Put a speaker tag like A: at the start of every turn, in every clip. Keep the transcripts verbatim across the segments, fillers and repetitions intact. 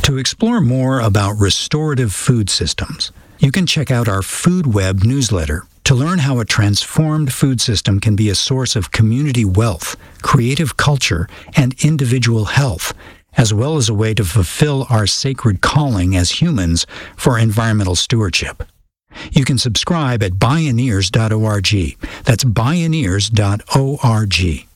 A: To explore more about restorative food systems, you can check out our FoodWeb newsletter to learn how a transformed food system can be a source of community wealth, creative culture, and individual health, as well as a way to fulfill our sacred calling as humans for environmental stewardship. You can subscribe at bioneers dot org. That's bioneers dot org.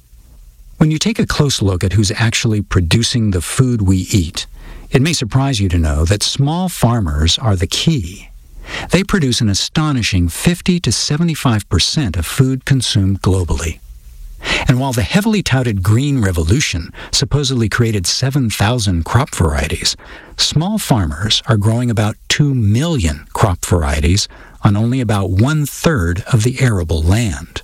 A: When you take a close look at who's actually producing the food we eat, it may surprise you to know that small farmers are the key. They produce an astonishing fifty to seventy-five percent of food consumed globally. And while the heavily touted Green Revolution supposedly created seven thousand crop varieties, small farmers are growing about two million crop varieties on only about one-third of the arable land.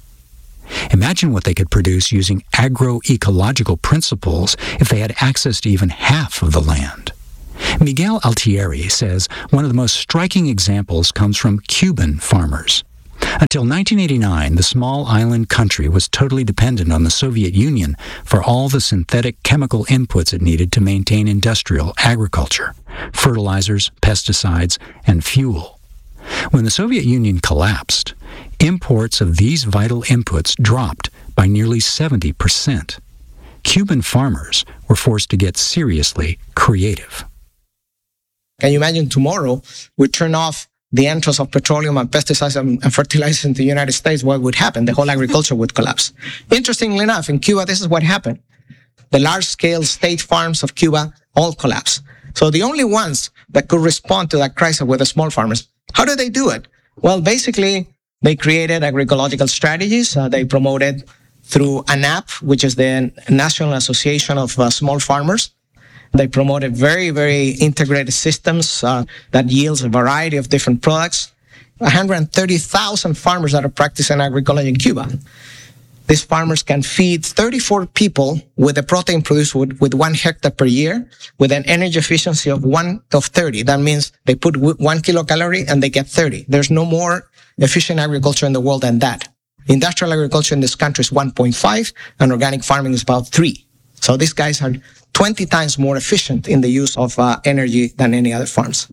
A: Imagine what they could produce using agroecological principles if they had access to even half of the land. Miguel Altieri says one of the most striking examples comes from Cuban farmers. Until nineteen eighty-nine, the small island country was totally dependent on the Soviet Union for all the synthetic chemical inputs it needed to maintain industrial agriculture, fertilizers, pesticides, and fuel. When the Soviet Union collapsed, imports of these vital inputs dropped by nearly seventy percent. Cuban farmers were forced to get seriously creative.
B: Can you imagine tomorrow we turn off the entrance of petroleum and pesticides and fertilizers in the United States? What would happen? The whole agriculture would collapse. Interestingly enough, in Cuba, this is what happened. The large-scale state farms of Cuba all collapsed. So the only ones that could respond to that crisis were the small farmers. How did they do it? Well, basically, they created agroecological strategies. Uh, they promoted through A N A P, which is the National Association of uh, Small Farmers. They promoted very, very integrated systems uh, that yields a variety of different products. one hundred thirty thousand farmers that are practicing agroecology in Cuba. These farmers can feed thirty-four people with the protein produced with, with one hectare per year, with an energy efficiency of one of thirty. That means they put one kilocalorie and they get thirty. There's no more efficient agriculture in the world than that. Industrial agriculture in this country is one point five, and organic farming is about three. So these guys are twenty times more efficient in the use of uh, energy than any other farms.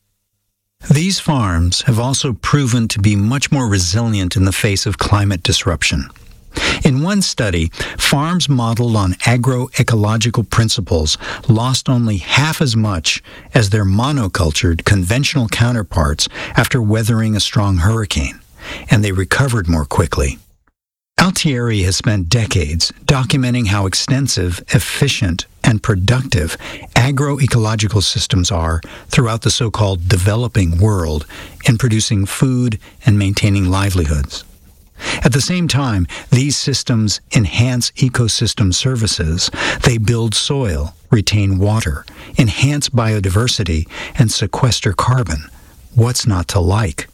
A: These farms have also proven to be much more resilient in the face of climate disruption. In one study, farms modeled on agroecological principles lost only half as much as their monocultured conventional counterparts after weathering a strong hurricane, and they recovered more quickly. Altieri has spent decades documenting how extensive, efficient, and productive agroecological systems are throughout the so-called developing world in producing food and maintaining livelihoods. At the same time, these systems enhance ecosystem services. They build soil, retain water, enhance biodiversity, and sequester carbon. What's not to like?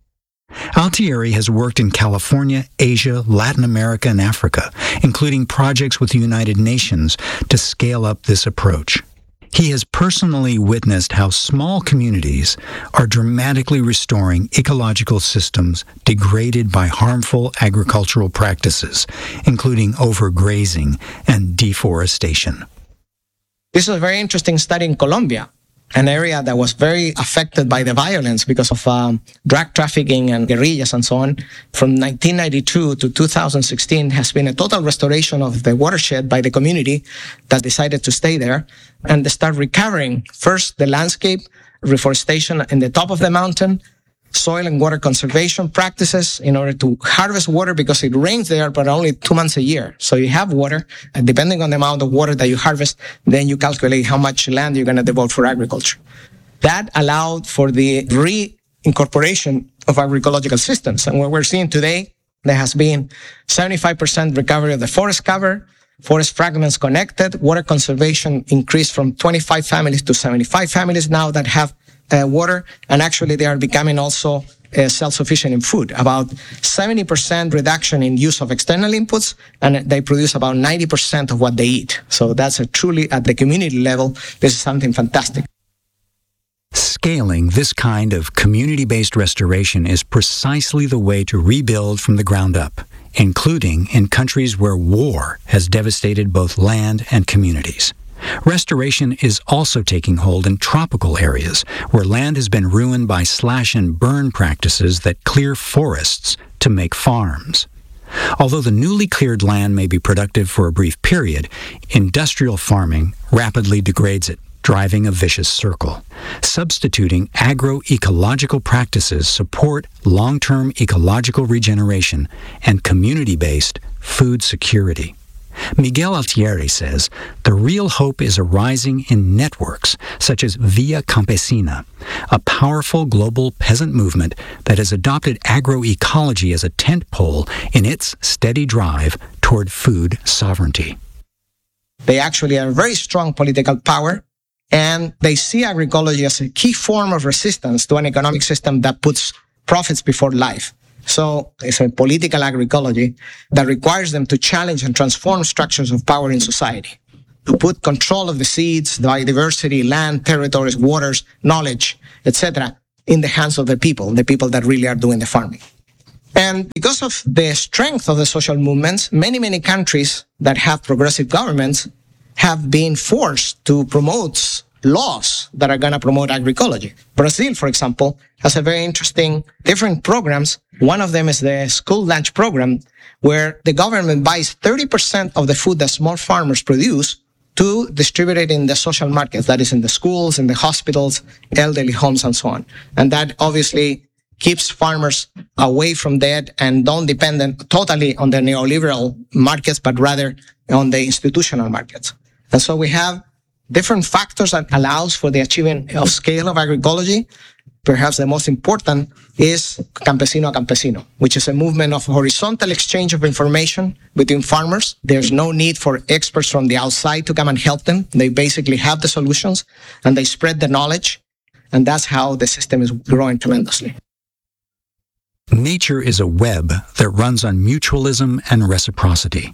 A: Altieri has worked in California, Asia, Latin America, and Africa, including projects with the United Nations to scale up this approach. He has personally witnessed how small communities are dramatically restoring ecological systems degraded by harmful agricultural practices, including overgrazing and deforestation.
B: This is a very interesting study in Colombia, an area that was very affected by the violence because of um, drug trafficking and guerrillas and so on. From nineteen ninety-two to two thousand sixteen has been a total restoration of the watershed by the community that decided to stay there and they start recovering first the landscape, reforestation in the top of the mountain, soil and water conservation practices in order to harvest water because it rains there, but only two months a year. So you have water, and depending on the amount of water that you harvest, then you calculate how much land you're going to devote for agriculture. That allowed for the reincorporation of agroecological systems. And what we're seeing today, there has been seventy-five percent recovery of the forest cover, forest fragments connected, water conservation increased from twenty-five families to seventy-five families now that have Uh, water, and actually they are becoming also uh, self-sufficient in food. About seventy percent reduction in use of external inputs, and they produce about ninety percent of what they eat. So that's a truly, at the community level, this is something fantastic.
A: Scaling this kind of community-based restoration is precisely the way to rebuild from the ground up, including in countries where war has devastated both land and communities. Restoration is also taking hold in tropical areas where land has been ruined by slash and burn practices that clear forests to make farms. Although the newly cleared land may be productive for a brief period, industrial farming rapidly degrades it, driving a vicious circle. Substituting agroecological practices support long-term ecological regeneration and community-based food security. Miguel Altieri says the real hope is arising in networks such as Via Campesina, a powerful global peasant movement that has adopted agroecology as a tentpole in its steady drive toward food sovereignty.
B: They actually are a very strong political power, and they see agroecology as a key form of resistance to an economic system that puts profits before life. So it's a political agroecology that requires them to challenge and transform structures of power in society, to put control of the seeds, the biodiversity, land, territories, waters, knowledge, et cetera, in the hands of the people, the people that really are doing the farming. And because of the strength of the social movements, many, many countries that have progressive governments have been forced to promote laws that are going to promote agroecology. Brazil, for example, has a very interesting different programs. One of them is the school lunch program, where the government buys thirty percent of the food that small farmers produce to distribute it in the social markets, that is in the schools, in the hospitals, elderly homes, and so on. And that obviously keeps farmers away from that and don't depend totally on the neoliberal markets, but rather on the institutional markets. And so we have different factors that allows for the achievement of scale of agroecology. Perhaps the most important is Campesino a Campesino, which is a movement of horizontal exchange of information between farmers. There's no need for experts from the outside to come and help them. They basically have the solutions and they spread the knowledge. And that's how the system is growing tremendously.
A: Nature is a web that runs on mutualism and reciprocity.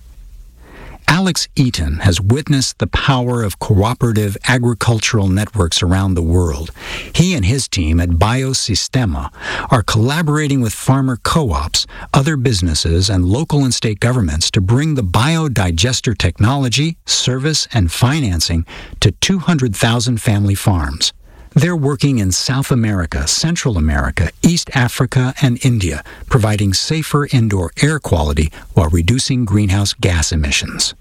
A: Alex Eaton has witnessed the power of cooperative agricultural networks around the world. He and his team at Biosistema are collaborating with farmer co-ops, other businesses, and local and state governments to bring the biodigester technology, service, and financing to two hundred thousand family farms. They're working in South America, Central America, East Africa, and India, providing safer indoor air quality while reducing greenhouse gas emissions.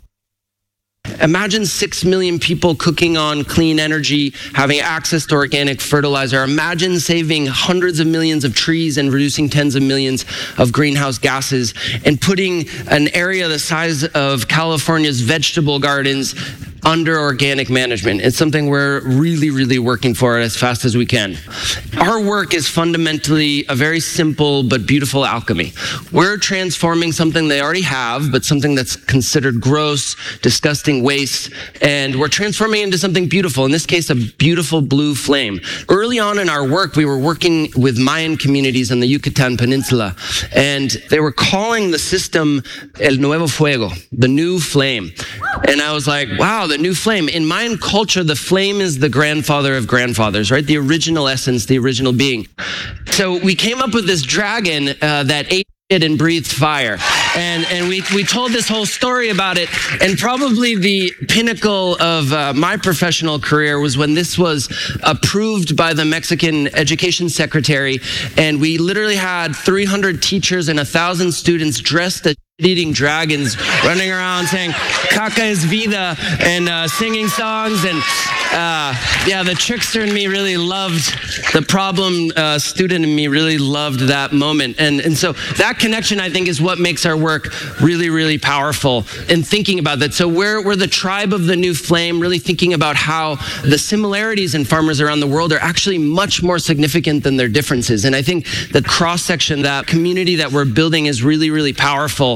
C: Imagine six million people cooking on clean energy, having access to organic fertilizer. Imagine saving hundreds of millions of trees and reducing tens of millions of greenhouse gases, and putting an area the size of California's vegetable gardens under organic management. It's something we're really, really working for as fast as we can. Our work is fundamentally a very simple but beautiful alchemy. We're transforming something they already have, but something that's considered gross, disgusting waste, and we're transforming it into something beautiful, in this case, a beautiful blue flame. Early on in our work, we were working with Mayan communities on the Yucatan Peninsula, and they were calling the system El Nuevo Fuego, the new flame. And I was like, wow, the new flame. In Mayan culture, the flame is the grandfather of grandfathers, right? The original essence, the original being. So we came up with this dragon uh, that ate it and breathed fire. And and we, we told this whole story about it. And probably the pinnacle of uh, my professional career was when this was approved by the Mexican education secretary. And we literally had three hundred teachers and one thousand students dressed as eating dragons running around saying caca es vida and uh, singing songs. And uh, yeah, the trickster in me really loved, the problem uh, student in me really loved that moment. And, and so that connection, I think, is what makes our work really, really powerful in thinking about that. So we're, we're the tribe of the new flame, really thinking about how the similarities in farmers around the world are actually much more significant than their differences. And I think the cross-section, that community that we're building is really, really powerful.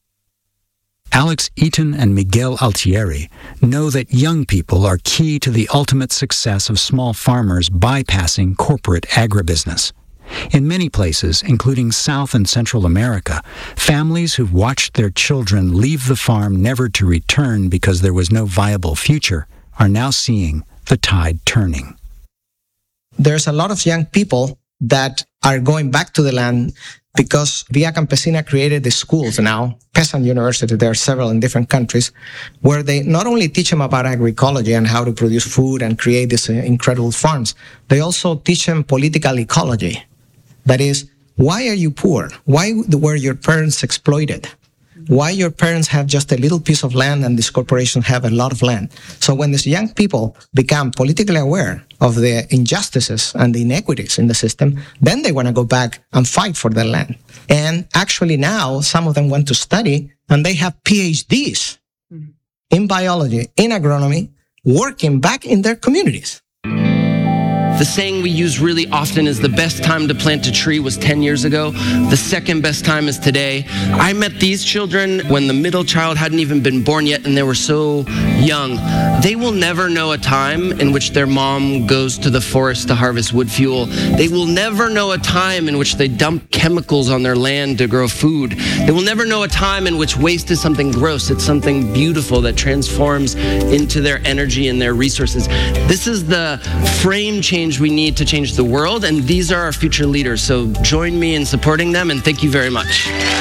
A: Alex Eaton and Miguel Altieri know that young people are key to the ultimate success of small farmers bypassing corporate agribusiness. In many places, including South and Central America, families who've watched their children leave the farm never to return because there was no viable future are now seeing the tide turning.
B: There's a lot of young people that are going back to the land because Via Campesina created the schools now, peasant university, there are several in different countries, where they not only teach them about agroecology and how to produce food and create these uh, incredible farms, they also teach them political ecology. That is, why are you poor? Why were your parents exploited? Why your parents have just a little piece of land and these corporations have a lot of land? So when these young people become politically aware of the injustices and the inequities in the system, then they want to go back and fight for their land. And actually now, some of them want to study and they have P H Ds in biology, in agronomy, working back in their communities.
C: The saying we use really often is the best time to plant a tree was ten years ago. The second best time is today. I met these children when the middle child hadn't even been born yet and they were so young. They will never know a time in which their mom goes to the forest to harvest wood fuel. They will never know a time in which they dump chemicals on their land to grow food. They will never know a time in which waste is something gross. It's something beautiful that transforms into their energy and their resources. This is the frame change we need to change the world, and these are our future leaders. So join me in supporting them, and thank you very much.